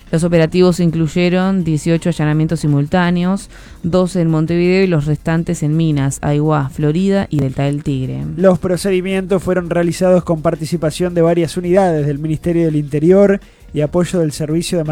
Los operativos incluyeron 18 allanamientos simultáneos, 12 en Montevideo y los restantes en Minas, Aiguá, Florida y Delta del Tigre. Los procedimientos fueron realizados con participación de varias unidades del Ministerio del Interior y apoyo del Servicio de